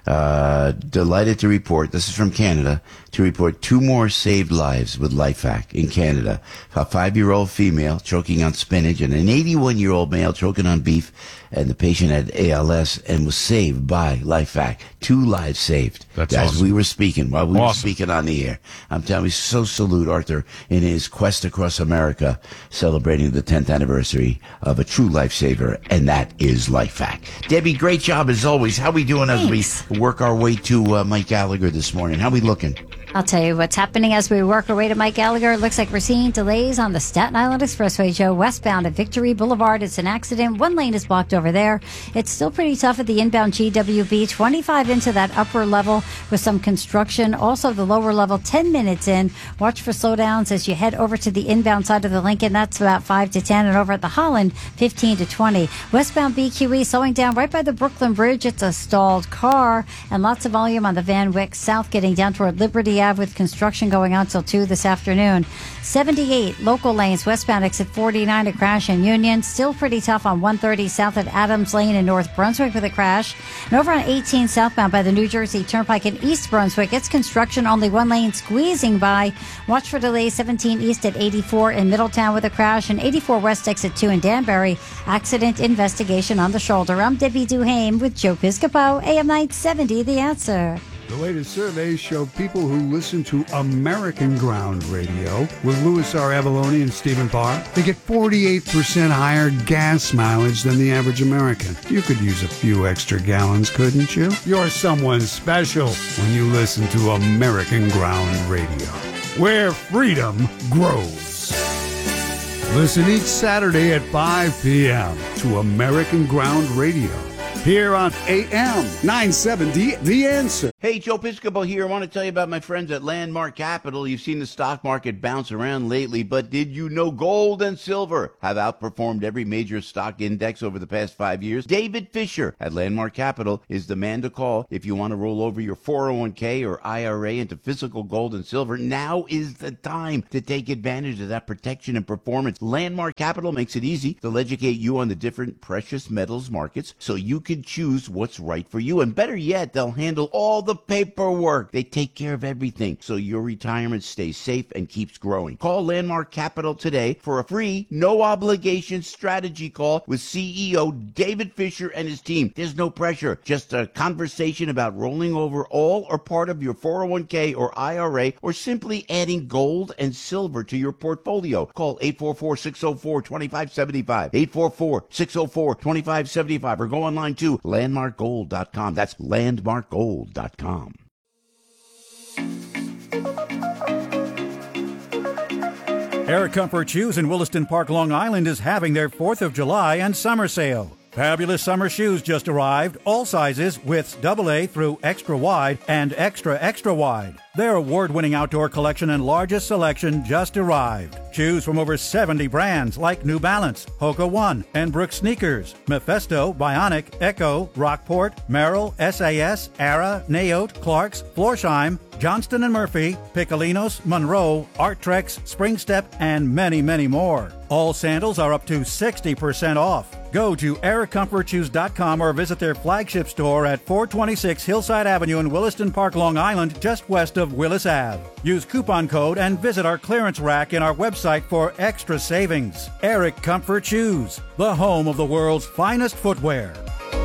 Uh, delighted to report, this is from Canada, to report two more saved lives with LifeHack in Canada. A five-year-old female choking on spinach and an eighty-one-year-old male choking on beef, and the patient had A L S and was saved by LifeHack. Two lives saved. That's as awesome. we were speaking, while we were Awesome. speaking on the air. I'm telling you, so salute Arthur in his quest across America, celebrating the tenth anniversary of a true lifesaver, and that is LifeHack. Debbie, great job as always. How we doing Thanks. as we work our way to uh, Mike Gallagher this morning? How we looking? I'll tell you what's happening as we work our way to Mike Gallagher. It looks like we're seeing delays on the Staten Island Expressway, Joe, westbound at Victory Boulevard. It's an accident. One lane is blocked over there. It's still pretty tough at the inbound G W B. twenty-five into that upper level with some construction. Also, the lower level, ten minutes in. Watch for slowdowns as you head over to the inbound side of the Lincoln. That's about five to ten. And over at the Holland, fifteen to twenty. Westbound B Q E slowing down right by the Brooklyn Bridge. It's a stalled car and lots of volume on the Van Wyck South getting down toward Liberty Ave with construction going on till two this afternoon. seventy-eight local lanes westbound exit forty-nine to crash in Union. Still pretty tough on one thirty south at Adams Lane in North Brunswick with a crash. And over on eighteen southbound by the New Jersey Turnpike in East Brunswick, it's construction, only one lane squeezing by. Watch for delays seventeen east at eighty-four in Middletown with a crash, and eighty-four west exit two in Danbury. Accident investigation on the shoulder. I'm Debbie Duhame with Joe Piscopo, A M nine seventy, The Answer. The latest surveys show people who listen to American Ground Radio with Louis R. Avalone and Stephen Parr, they get forty-eight percent higher gas mileage than the average American. You could use a few extra gallons, couldn't you? You're someone special when you listen to American Ground Radio, where freedom grows. Listen each Saturday at five p.m. to American Ground Radio, here on A M nine seventy, The Answer. Hey, Joe Piscopo here. I want to tell you about my friends at Landmark Capital. You've seen the stock market bounce around lately, but did you know gold and silver have outperformed every major stock index over the past five years? David Fisher at Landmark Capital is the man to call if you want to roll over your four oh one k or I R A into physical gold and silver. Now is the time to take advantage of that protection and performance. Landmark Capital makes it easy. They'll educate you on the different precious metals markets so you can choose what's right for you. And better yet, they'll handle all the paperwork. They take care of everything so your retirement stays safe and keeps growing. Call Landmark Capital today for a free, no obligation strategy call with C E O David Fisher and his team. There's no pressure, just a conversation about rolling over all or part of your four oh one k or I R A, or simply adding gold and silver to your portfolio. Call eight four four, six oh four, two five seven five, eight four four, six oh four, two five seven five, or go online to landmark gold dot com. That's landmark gold dot com. Air Comfort Shoes in Williston Park, Long Island is having their fourth of July and summer sale. Fabulous summer shoes just arrived, all sizes, widths double A through extra wide and extra extra wide. Their award-winning outdoor collection and largest selection just arrived. Choose from over seventy brands like New Balance, Hoka One, and Brooks Sneakers, Mephisto, Bionic, Echo, Rockport, Merrill, S A S, Ara, Naote, Clarks, Florsheim, Johnston and Murphy, Piccolinos, Monroe, Arttrex, Spring Step, and many, many more. All sandals are up to sixty percent off. Go to air comfort shoes dot com or visit their flagship store at four twenty-six Hillside Avenue in Williston Park, Long Island, just west of Willis Avenue. Use coupon code and visit our clearance rack in our website for extra savings. Eric Comfort Shoes, the home of the world's finest footwear.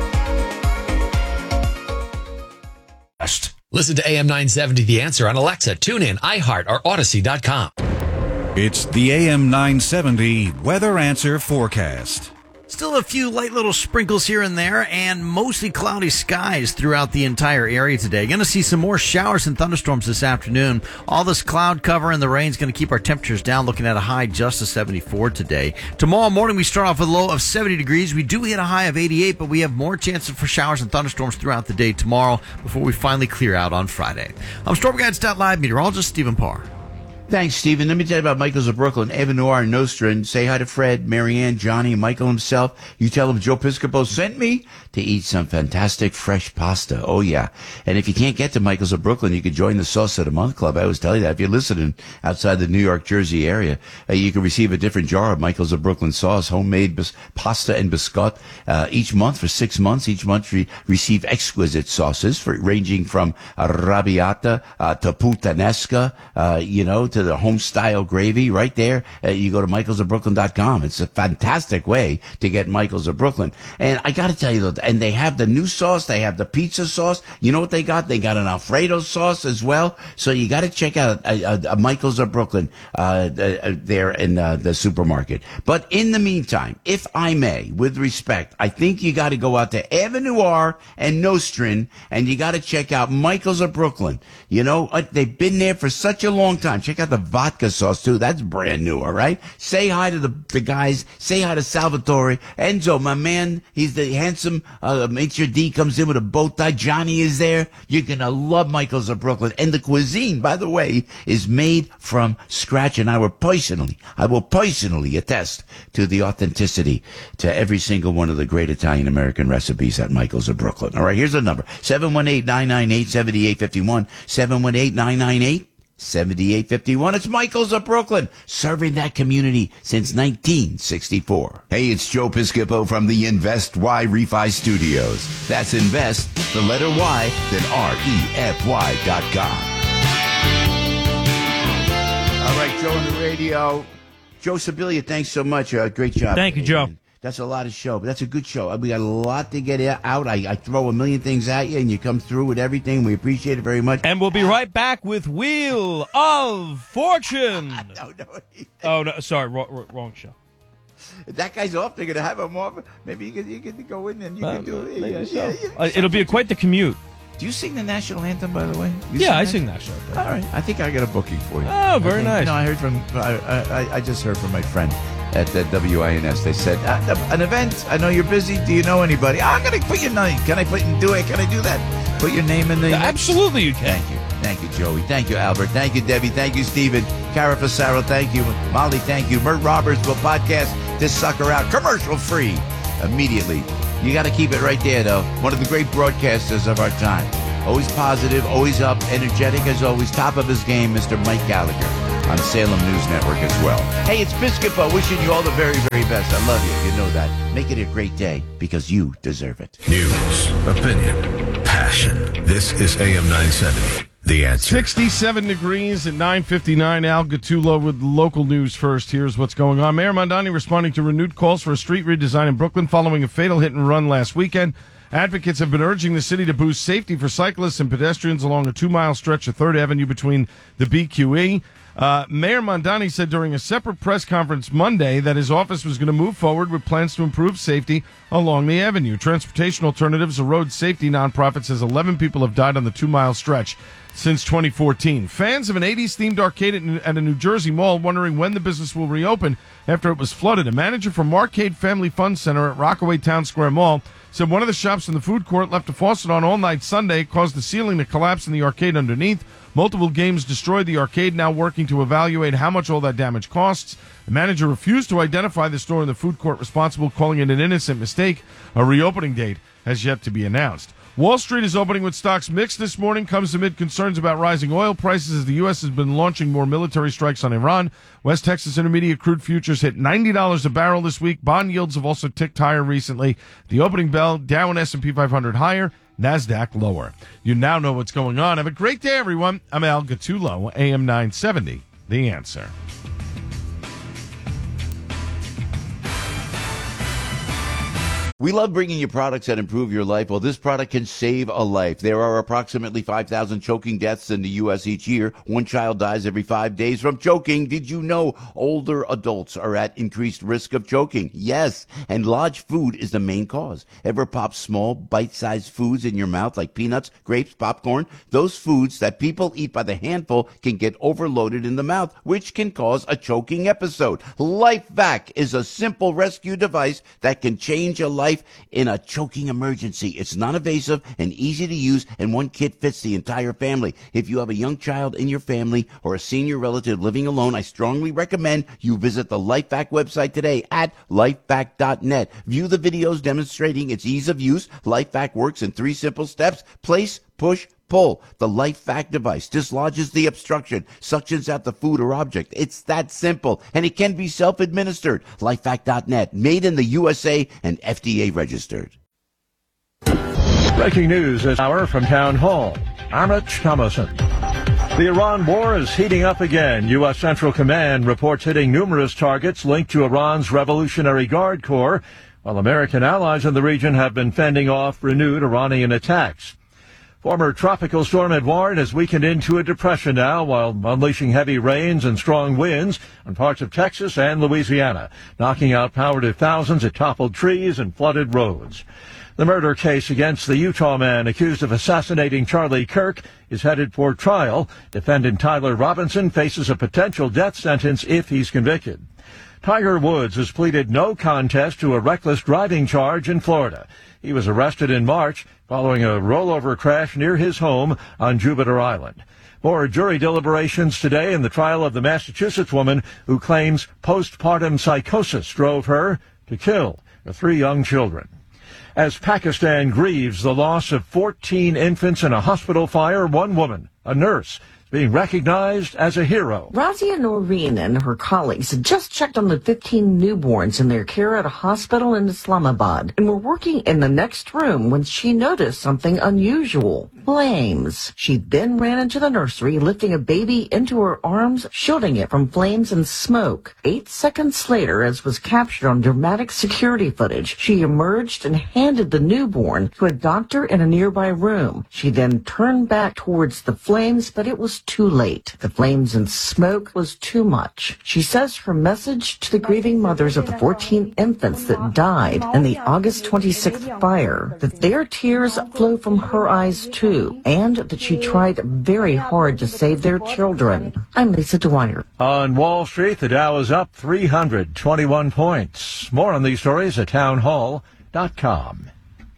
Listen to A M nine seventy The Answer on Alexa, TuneIn, iHeart, or Odyssey dot com. It's the A M nine seventy Weather Answer Forecast. Still a few light little sprinkles here and there, and mostly cloudy skies throughout the entire area today. Going to see some more showers and thunderstorms this afternoon. All this cloud cover and the rain is going to keep our temperatures down, looking at a high just to seventy-four today. Tomorrow morning, we start off with a low of seventy degrees. We do hit a high of eighty-eight, but we have more chances for showers and thunderstorms throughout the day tomorrow before we finally clear out on Friday. I'm Storm Guides dot live meteorologist Stephen Parr. Thanks, Stephen. Let me tell you about Michael's of Brooklyn, Eva Noir, and Nostrin. Say hi to Fred, Marianne, Johnny, and Michael himself. You tell him Joe Piscopo sent me to eat some fantastic fresh pasta. Oh, yeah. And if you can't get to Michael's of Brooklyn, you can join the Sauce of the Month Club. I always tell you that. If you're listening outside the New York, Jersey area, uh, you can receive a different jar of Michael's of Brooklyn sauce, homemade bis- pasta and biscotte, uh, each month for six months. Each month re- receive exquisite sauces for ranging from arrabbiata uh, to puttanesca, uh, you know, to the home-style gravy right there. Uh, you go to michaels of brooklyn dot com. It's a fantastic way to get Michael's of Brooklyn. And I got to tell you, though, and they have the new sauce. They have the pizza sauce. You know what they got? They got an Alfredo sauce as well. So you got to check out a, a, a Michael's of Brooklyn uh, uh, there in uh, the supermarket. But in the meantime, if I may, with respect, I think you got to go out to Avenue R and Nostrin, and you got to check out Michael's of Brooklyn. You know, uh, they've been there for such a long time. Check out the vodka sauce, too. That's brand new, all right? Say hi to the, the guys. Say hi to Salvatore. Enzo, my man, he's the handsome uh, maitre d' comes in with a bow tie. Johnny is there. You're going to love Michael's of Brooklyn. And the cuisine, by the way, is made from scratch. And I will personally, I will personally attest to the authenticity to every single one of the great Italian-American recipes at Michael's of Brooklyn. All right, here's the number. seven one eight, nine nine eight, seven eight five one. seven one eight, nine nine eight, seventy-eight fifty-one. It's Michael's of Brooklyn, serving that community since nineteen sixty-four. Hey, it's Joe Piscopo from the Invest Y Refi Studios. That's Invest, the letter Y, then R E F Y dot com. All right, Joe on the radio. Joe Sibilia, thanks so much. Uh, great job. Thank you, Joe. That's a lot of show, but that's a good show. We got a lot to get out. I, I throw a million things at you, and you come through with everything. We appreciate it very much. And we'll be right back with Wheel of Fortune. no, no. Oh, no, sorry, wrong, wrong show. If that guy's off, they're going to have him off. Maybe you can, you can go in and you uh, can do it. Maybe yeah, so. yeah, yeah. Uh, it'll be a, quite the commute. Do you sing the national anthem, by the way? You yeah, sing I that? sing national anthem. All right. I think I got a booking for you. Oh, very nice. No, I heard from, I, I, I just heard from my friend at the W I N S. They said, uh, an event, I know you're busy. Do you know anybody? I'm going to put your name. Can I put do it? Can I do that? put your name in the... Absolutely you can. Thank you. Thank you, Joey. Thank you, Albert. Thank you, Debbie. Thank you, Stephen. Cara Fasaro, thank you. Molly, thank you. Mert Roberts will podcast this sucker out commercial-free immediately. You got to keep it right there, though. One of the great broadcasters of our time. Always positive, always up, energetic as always. Top of his game, Mister Mike Gallagher on Salem News Network as well. Hey, it's Biscuitpo wishing you all the very, very best. I love you. You know that. Make it a great day because you deserve it. News, opinion, passion. This is A M nine seventy. The Answer. sixty-seven degrees at nine fifty-nine. Al Gattulo with local news first. Here's what's going on. Mayor Mondani responding to renewed calls for a street redesign in Brooklyn following a fatal hit and run last weekend. Advocates have been urging the city to boost safety for cyclists and pedestrians along a two-mile stretch of third Avenue between the B Q E. Uh, Mayor Mondani said during a separate press conference Monday that his office was going to move forward with plans to improve safety along the avenue. Transportation Alternatives, a road safety nonprofit, says eleven people have died on the two-mile stretch since twenty fourteen. Fans of an eighties-themed arcade at, at a New Jersey mall wondering when the business will reopen after it was flooded. A manager from Marcade Family Fun Center at Rockaway Town Square Mall said one of the shops in the food court left a faucet on all night Sunday, caused the ceiling to collapse in the arcade underneath. Multiple games destroyed the arcade, now working to evaluate how much all that damage costs. The manager refused to identify the store in the food court responsible, calling it an innocent mistake. A reopening date has yet to be announced. Wall Street is opening with stocks mixed this morning, comes amid concerns about rising oil prices as the U S has been launching more military strikes on Iran. West Texas Intermediate crude futures hit ninety dollars a barrel this week. Bond yields have also ticked higher recently. The opening bell, Dow and S and P five hundred higher, NASDAQ lower. You now know what's going on. Have a great day, everyone. I'm Al Gattulo, A M nine seventy, The Answer. We love bringing you products that improve your life. Well, this product can save a life. There are approximately five thousand choking deaths in the U S each year. One child dies every five days from choking. Did you know older adults are at increased risk of choking? Yes, and large food is the main cause. Ever pop small, bite-sized foods in your mouth like peanuts, grapes, popcorn? Those foods that people eat by the handful can get overloaded in the mouth, which can cause a choking episode. LifeVac is a simple rescue device that can change a life in a choking emergency. It's non-invasive and easy to use, and one kit fits the entire family. If you have a young child in your family or a senior relative living alone, I strongly recommend you visit the LifeVac website today at lifevac dot net. View the videos demonstrating its ease of use. LifeVac works in three simple steps: place, push, pull. The LifeVac device dislodges the obstruction, suctions out the food or object. It's that simple, and it can be self-administered. lifevac dot net, made in the U S A and F D A registered. Breaking news this hour from Town Hall. I'm Rich Thomason. The Iran war is heating up again. U S Central Command reports hitting numerous targets linked to Iran's Revolutionary Guard Corps, while American allies in the region have been fending off renewed Iranian attacks. Former tropical storm Edouard has weakened into a depression now while unleashing heavy rains and strong winds on parts of Texas and Louisiana, knocking out power to thousands. It toppled trees and flooded roads. The murder case against the Utah man accused of assassinating Charlie Kirk is headed for trial. Defendant Tyler Robinson faces a potential death sentence if he's convicted. Tiger Woods has pleaded no contest to a reckless driving charge in Florida. He was arrested in March following a rollover crash near his home on Jupiter Island. More jury deliberations today in the trial of the Massachusetts woman who claims postpartum psychosis drove her to kill her three young children. As Pakistan grieves the loss of fourteen infants in a hospital fire, one woman, a nurse, being recognized as a hero. Razia Noreen and her colleagues had just checked on the fifteen newborns in their care at a hospital in Islamabad and were working in the next room when she noticed something unusual. Flames. She then ran into the nursery, lifting a baby into her arms, shielding it from flames and smoke. Eight seconds later, as was captured on dramatic security footage, she emerged and handed the newborn to a doctor in a nearby room. She then turned back towards the flames, but it was too late. The flames and smoke was too much. She says her message to the grieving mothers of the fourteen infants that died in the August twenty-sixth fire, that their tears flow from her eyes too, and that she tried very hard to save their children. I'm Lisa Dwyer. On Wall Street, the Dow is up three hundred twenty-one points. More on these stories at town hall dot com.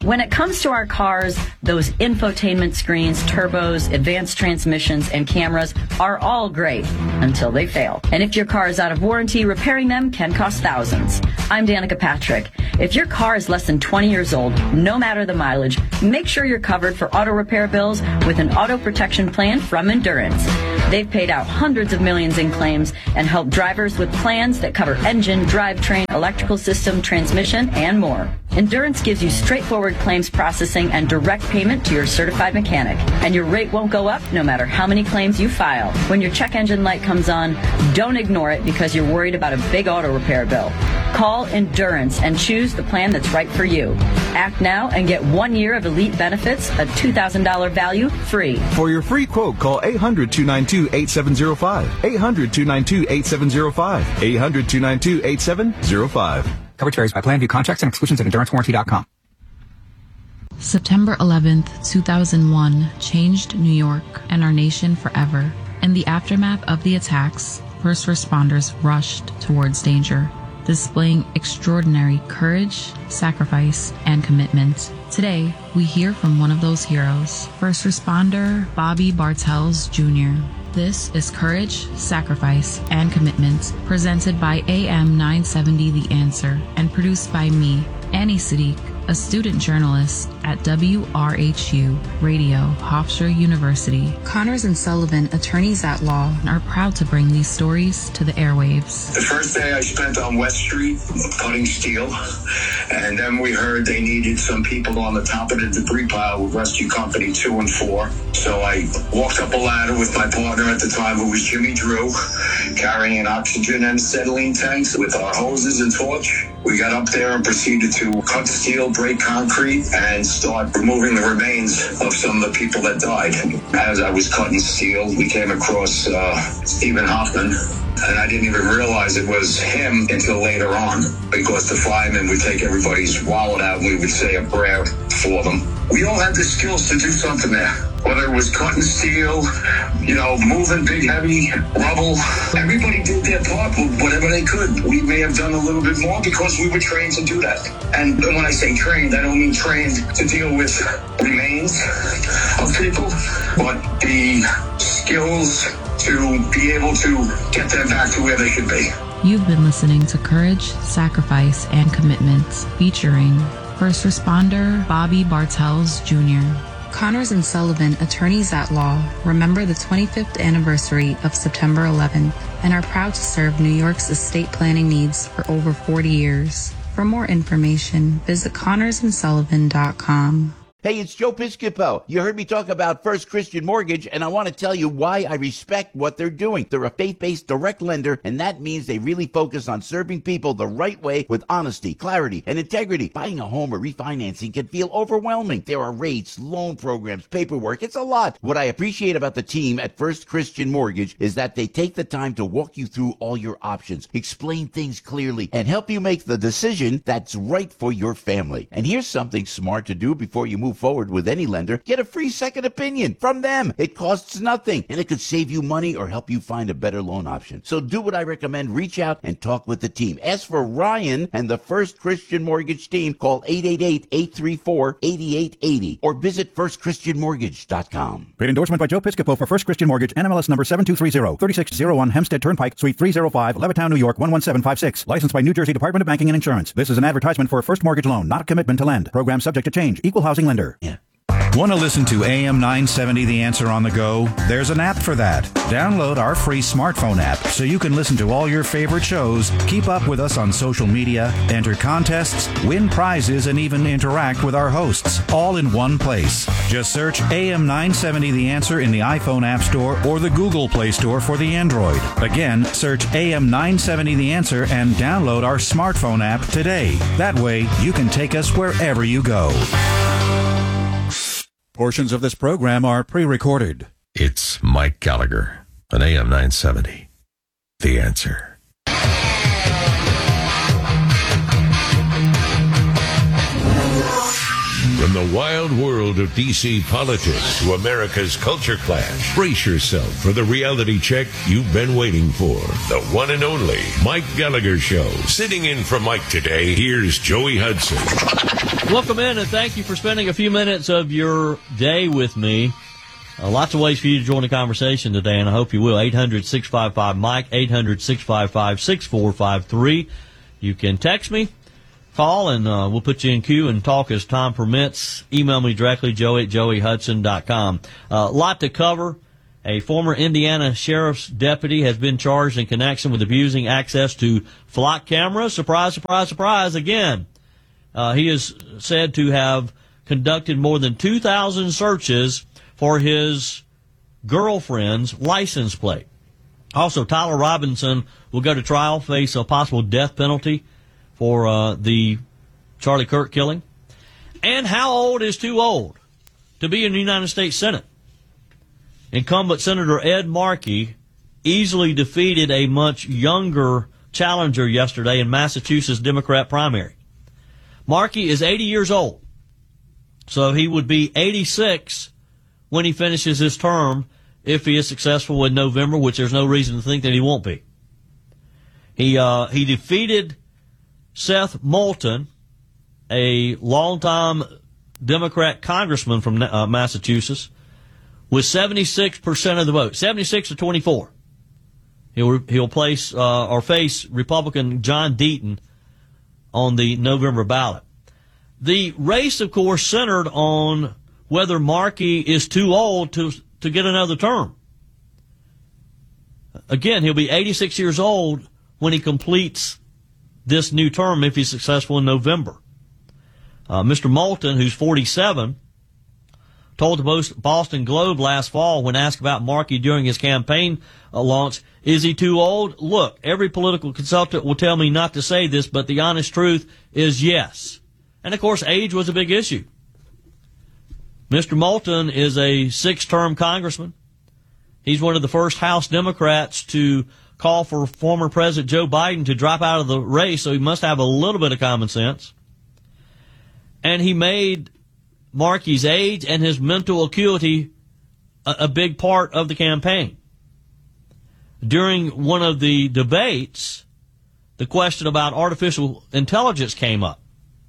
When it comes to our cars, those infotainment screens, turbos, advanced transmissions, and cameras are all great until they fail. And if your car is out of warranty, repairing them can cost thousands. I'm Danica Patrick. If your car is less than twenty years old, no matter the mileage, make sure you're covered for auto repair bills with an auto protection plan from Endurance. They've paid out hundreds of millions in claims and helped drivers with plans that cover engine, drivetrain, electrical system, transmission, and more. Endurance gives you straightforward claims processing and direct payment to your certified mechanic. And your rate won't go up no matter how many claims you file. When your check engine light comes on, don't ignore it because you're worried about a big auto repair bill. Call Endurance and choose the plan that's right for you. Act now and get one year of elite benefits, a two thousand dollars value, free. For your free quote, call eight hundred, two nine two, eight seven zero five. eight hundred, two nine two, eight seven zero five. eight hundred, two nine two, eight seven zero five. Coverage varies by plan. View contracts and exclusions at endurance warranty dot com. September eleventh, two thousand one changed New York and our nation forever. In the aftermath of the attacks, first responders rushed towards danger, displaying extraordinary courage, sacrifice, and commitment. Today, we hear from one of those heroes, first responder Bobby Bartels Junior This is Courage, Sacrifice, and Commitment, presented by A M nine seventy The Answer, and produced by me, Annie Siddiq, a student journalist at W R H U Radio, Hofstra University. Connors and Sullivan, attorneys at law, are proud to bring these stories to the airwaves. The first day I spent on West Street cutting steel, and then we heard they needed some people on the top of the debris pile with Rescue Company two and four. So I walked up a ladder with my partner at the time, who was Jimmy Drew, carrying an oxygen and acetylene tanks with our hoses and torch. We got up there and proceeded to cut steel, break concrete, and start removing the remains of some of the people that died. As I was cutting steel, we came across uh, Stephen Hoffman, and I didn't even realize it was him until later on, because the firemen would take everybody's wallet out and we would say a prayer for them. We all had the skills to do something there. Whether it was cutting steel, you know, moving big, heavy rubble, everybody did their part, whatever they could. We may have done a little bit more because we were trained to do that. And when I say trained, I don't mean trained to deal with remains of people, but the skills to be able to get them back to where they should be. You've been listening to Courage, Sacrifice, and Commitment, featuring first responder Bobby Bartels Junior Connors and Sullivan, attorneys at law, remember the twenty-fifth anniversary of September eleventh and are proud to serve New York's estate planning needs for over forty years. For more information, visit connors and sullivan dot com. Hey, it's Joe Piscopo. You heard me talk about First Christian Mortgage, and I want to tell you why I respect what they're doing. They're a faith-based direct lender, and that means they really focus on serving people the right way with honesty, clarity, and integrity. Buying a home or refinancing can feel overwhelming. There are rates, loan programs, paperwork. It's a lot. What I appreciate about the team at First Christian Mortgage is that they take the time to walk you through all your options, explain things clearly, and help you make the decision that's right for your family. And here's something smart to do before you move forward with any lender. Get a free second opinion from them. It costs nothing, and it could save you money or help you find a better loan option. So do what I recommend. Reach out and talk with the team. Ask for Ryan and the First Christian Mortgage team. Call eight eight eight, eight three four, eight eight eight zero or visit first christian mortgage dot com. Paid endorsement by Joe Piscopo for First Christian Mortgage, N M L S number seven two three zero, three six zero one Hempstead Turnpike, Suite three oh five, Levittown, New York one one seven five six. Licensed by New Jersey Department of Banking and Insurance. This is an advertisement for a first mortgage loan, not a commitment to lend. Program subject to change. Equal housing lender. Yeah. Want to listen to A M nine seventy The Answer on the go? There's an app for that. Download our free smartphone app so you can listen to all your favorite shows, keep up with us on social media, enter contests, win prizes, and even interact with our hosts, all in one place. Just search A M nine seventy The Answer in the iPhone App Store or the Google Play Store for the Android. Again, search A M nine seventy The Answer and download our smartphone app today. That way, you can take us wherever you go. Portions of this program are pre-recorded. It's Mike Gallagher on A M nine seventy. The Answer. From the wild world of D C politics to America's culture clash. Brace yourself for the reality check you've been waiting for. The one and only Mike Gallagher Show. Sitting in for Mike today, here's Joey Hudson. Welcome in, and thank you for spending a few minutes of your day with me. Uh, lots of ways for you to join the conversation today, and I hope you will. eight hundred, six five five, Mike, eight hundred, six five five, six four five three. You can text me, call, and uh, we'll put you in queue and talk as time permits. Email me directly, joey at joey hudson dot com. A uh, lot to cover. A former Indiana sheriff's deputy has been charged in connection with abusing access to flock cameras. Surprise, surprise, surprise, again. Uh, he is said to have conducted more than two thousand searches for his girlfriend's license plate. Also, Tyler Robinson will go to trial, face a possible death penalty for uh, the Charlie Kirk killing. And how old is too old to be in the United States Senate? Incumbent Senator Ed Markey easily defeated a much younger challenger yesterday in Massachusetts Democrat primary. Markey is eighty years old, so he would be eighty-six when he finishes his term, if he is successful in November, which there's no reason to think that he won't be. He uh, he defeated Seth Moulton, a longtime Democrat congressman from uh, Massachusetts, with seventy-six percent of the vote, seventy-six to twenty-four. He'll he'll place uh, or face Republican John Deaton on the November ballot. The race, of course, centered on whether Markey is too old to to get another term. Again, he'll be eighty-six years old when he completes this new term if he's successful in November. Uh, Mister Moulton, who's forty-seven, told the Boston Globe last fall when asked about Markey during his campaign uh, launch, is he too old? Look, every political consultant will tell me not to say this, but the honest truth is yes. And, of course, age was a big issue. Mister Moulton is a six-term congressman. He's one of the first House Democrats to call for former President Joe Biden to drop out of the race, so he must have a little bit of common sense. And he made Markey's age and his mental acuity a, a big part of the campaign. During one of the debates, the question about artificial intelligence came up.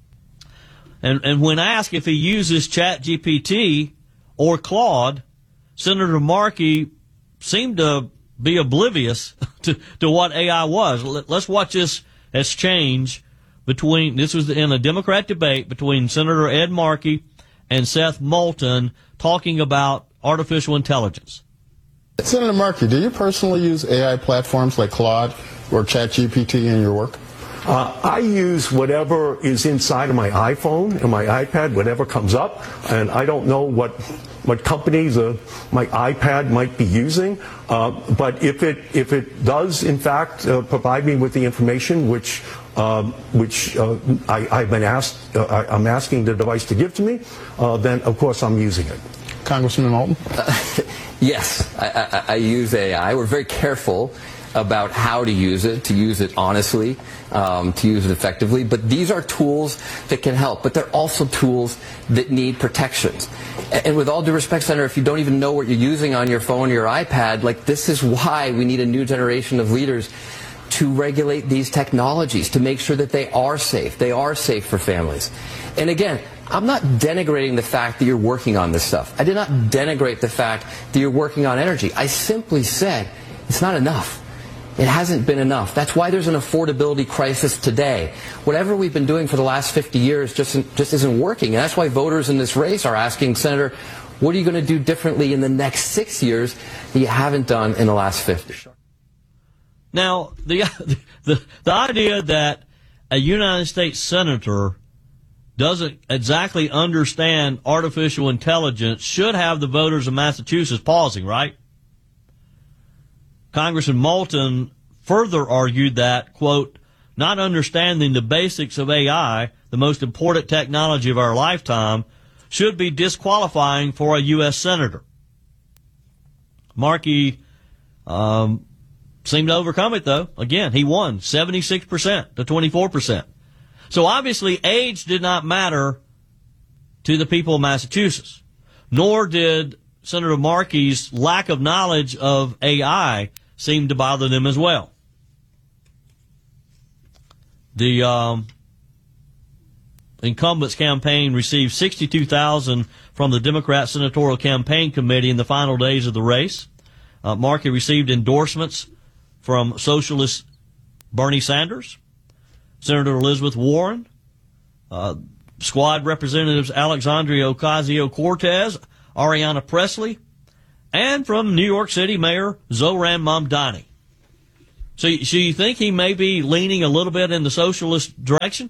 And, and when asked if he uses ChatGPT or Claude, Senator Markey seemed to be oblivious to, to what A I was. Let's watch this exchange between, this was in a Democrat debate between Senator Ed Markey and Seth Moulton talking about artificial intelligence. Senator Markey, do you personally use A I platforms like Claude or ChatGPT in your work? Uh, I use whatever is inside of my iPhone and my iPad, whatever comes up, and I don't know what what companies uh, my iPad might be using. Uh, but if it if it does in fact uh, provide me with the information which um, which uh, I, I've been asked, uh, I, I'm asking the device to give to me, uh, then of course I'm using it. Congressman Moulton. Uh, yes, I, I, I use A I. We're very careful about how to use it, to use it honestly, um, to use it effectively. But these are tools that can help, but they're also tools that need protections. And with all due respect, Senator, if you don't even know what you're using on your phone or your iPad, like this is why we need a new generation of leaders to regulate these technologies, to make sure that they are safe. They are safe for families. And again, I'm not denigrating the fact that you're working on this stuff. I did not denigrate the fact that you're working on energy. I simply said it's not enough. It hasn't been enough. That's why there's an affordability crisis today. Whatever we've been doing for the last fifty years just, just isn't working. And that's why voters in this race are asking, Senator, what are you going to do differently in the next six years that you haven't done in the last fifty? Now, the, the, the idea that a United States senator doesn't exactly understand artificial intelligence should have the voters of Massachusetts pausing, right? Congressman Moulton further argued that, quote, not understanding the basics of A I, the most important technology of our lifetime, should be disqualifying for a U S senator. Markey um, seemed to overcome it, though. Again, he won seventy-six percent to twenty-four percent. So obviously age did not matter to the people of Massachusetts. Nor did Senator Markey's lack of knowledge of A I seem to bother them as well. The um, incumbent's campaign received sixty-two thousand dollars from the Democrat Senatorial Campaign Committee in the final days of the race. Uh, Markey received endorsements from Socialist Bernie Sanders, Senator Elizabeth Warren, uh, squad representatives Alexandria Ocasio-Cortez, Ariana Presley, and from New York City Mayor Zohran Mamdani. So, so you think he may be leaning a little bit in the socialist direction?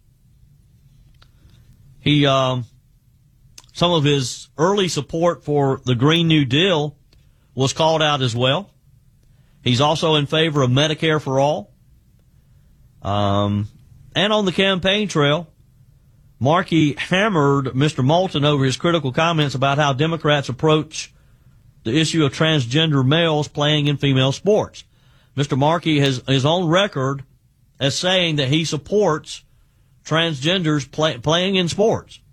He, um, some of his early support for the Green New Deal was called out as well. He's also in favor of Medicare for all. Um, and on the campaign trail, Markey hammered Mister Moulton over his critical comments about how Democrats approach the issue of transgender males playing in female sports. Mister Markey has his own record as saying that he supports transgenders play, playing in sports.